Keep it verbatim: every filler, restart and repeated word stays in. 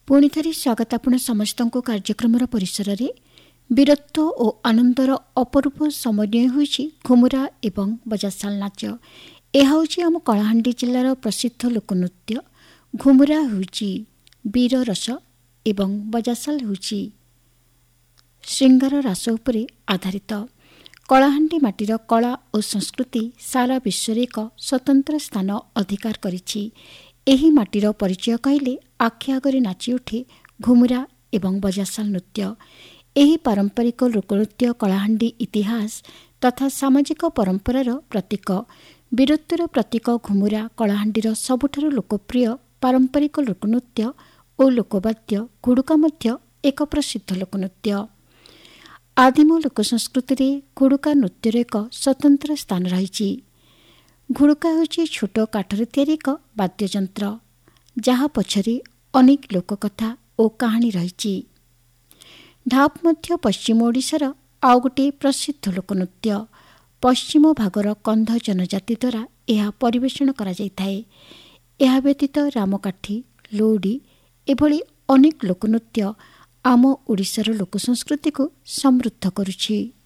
पुणी थरे स्वागत आपण समस्तଙ୍କୁ कार्यक्रम परिसर रे वीरत्व और आनंदर अपरूप समन्वय होइछि घुमुरा एवं बजासाल नाच। यह होछि आम कलाहांडी जिलार प्रसिद्ध लोकनृत्य। घुमुरा होछि वीर रस एवं बजासाल होछि श्रृंगार रास उपरे आधारित। कलाहांडी माटीर कला और संस्कृति सारा विश्व रे एक स्वतंत्र स्थान अधिकार करिछि। एही माटीर परिचय कहले आखि आगरे नाची उठे घुमुरा एवं बजासाल नृत्य। एही पारंपरिक लोकनृत्य कलाहांडी इतिहास तथा सामाजिक परंपरार प्रतीक। वीरत्वर प्रतीक घुमुरा कलाहांडीर सबुठारु लोकप्रिय पारंपरिक लोकनृत्य और लोकवाद्य घुड़ुका मध्य एक प्रसिद्ध लोकनृत्य। आदिम लोक संस्कृति रे घुड़ुका नृत्यर एक स्वतंत्र स्थान रही। घुड़ुका होछि छोट काठर तैयारी एक वाद्ययंत्र जहाँ पछरे अनेक लोककथा और कहानी रही। ढाप मध्य पश्चिम ओडिशार आउ गोटे प्रसिद्ध लोकनृत्य। पश्चिम भागर कंध जनजाति द्वारा यह परिवेषण करा जायथाए। यह व्यतीत रामकाठी लौडी एभली अनेक लोकनृत्य आम ओडिशार लोक संस्कृति को समृद्ध करुछि।